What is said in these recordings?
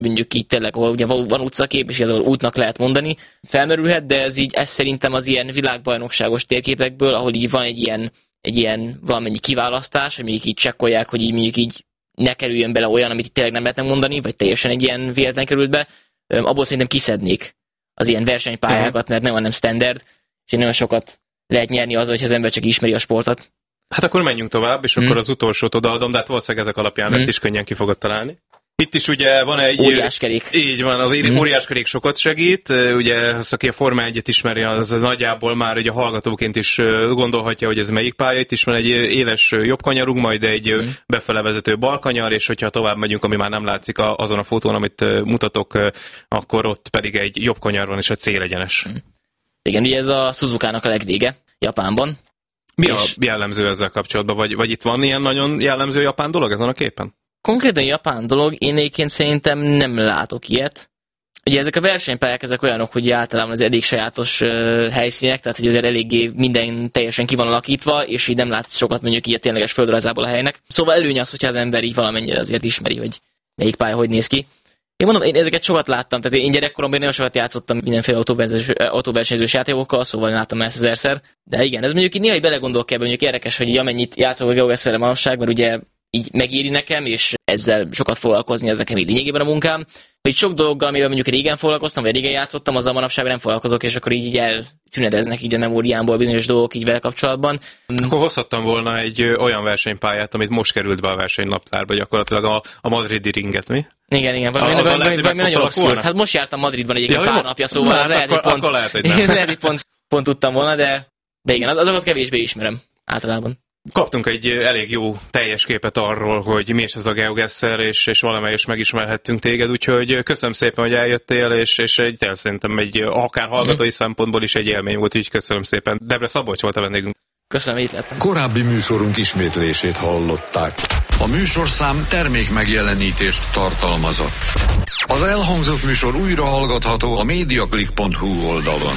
mondjuk így tényleg, ahol ugye van utcakép, és ahol útnak lehet mondani, felmerülhet, de ez szerintem az ilyen világbajnokságos térképekből, ahol így van egy ilyen valamennyi kiválasztás, amik így csekkolják, hogy így mondjuk így ne kerüljön bele olyan, amit itt tényleg nem lehetne mondani, vagy teljesen egy ilyen véletlen került be, abból szerintem kiszednék az ilyen versenypályákat, mert nem standard, és nagyon sokat lehet nyerni azzal, hogy az ember csak ismeri a sportot. Hát akkor menjünk tovább, és akkor az utolsót odaadom, de hát valószínűleg ezek alapján ezt is könnyen ki fogod találni. Itt is ugye van egy... Óriáskerék. Így van, az óriáskerék sokat segít. Ugye, az, aki a Forma 1-et ismeri, az nagyjából már ugye hallgatóként is gondolhatja, hogy ez melyik pálya. Itt is van egy éles jobb kanyarunk, majd egy befele vezető bal kanyar, és hogyha tovább megyünk, ami már nem látszik azon a fotón, amit mutatok, akkor ott pedig egy jobb kanyar van, és a célegyenes. Igen, ugye ez a Suzukának a legvége Japánban. Mi a jellemző ezzel kapcsolatban? Vagy itt van ilyen nagyon jellemző japán dolog ezen a képen? Konkrétan japán dolog, én egyébként szerintem nem látok ilyet. Ugye ezek a versenypályák, ezek olyanok, hogy általában az elég sajátos helyszínek, tehát hogy azért eléggé minden teljesen ki van alakítva, és így nem látsz sokat mondjuk így a tényleges földrajzából a helynek. Szóval előny az, hogyha az ember így valamennyire azért ismeri, hogy melyik pálya hogy néz ki. Én mondom, én ezeket sokat láttam, tehát én gyerekkoromban nagyon sokat játszottam mindenféle autóversenyzős játékokkal, szóval láttam ezt ezerszer. De igen, ez mondjuk így néha belegondolok ebben, mondjuk érdekes, hogy amennyit játszok a GeoGuessr-re manapság, mert ugye így megéri nekem, és ezzel sokat foglalkozni, ez nekem így lényegében a munkám. Hogy sok dologgal, amivel mondjuk régen foglalkoztam, vagy régen játszottam, azzal manapság nem foglalkozok, és akkor így eltünedeznek így a memóriámból bizonyos dolgok így vele kapcsolatban. Akkor hozhattam volna egy olyan versenypályát, amit most került be a versenynaptárba, gyakorlatilag a madridi ringet, mi? Igen, valami nagyon obszkúr. Hát most jártam Madridban egyébként pár napja, szóval az lehet, hogy pont tudtam volna, de igen, azokat kevésbé ismerem általában. Kaptunk egy elég jó teljes képet arról, hogy mi is ez a GeoGuessr, és valamelyest megismerhettünk téged, úgyhogy köszönöm szépen, hogy eljöttél, és szerintem akár hallgatói szempontból is egy élmény volt, így köszönöm szépen. Debre Szabolcs volt a vendégünk. Köszönöm, hogy itt lettem. Korábbi műsorunk ismétlését hallották. A műsorszám termék megjelenítést tartalmazott. Az elhangzott műsor újra hallgatható a mediaclick.hu oldalon.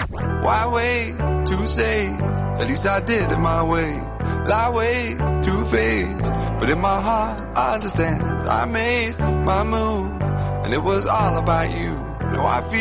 Why wait to say? At least I did it my way. Lie way too faced, but in my heart I understand. I made my move, and it was all about you. No, I feel